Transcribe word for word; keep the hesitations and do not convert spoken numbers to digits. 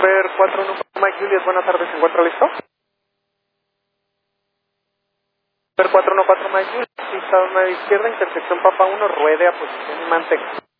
Denver cuatro uno Mike Juliet, buenas tardes, ¿se encuentra listo? Denver cuatro uno cuatro Mike Juliet, pista nueve izquierda, intersección Papa uno, ruede a posición Imantex.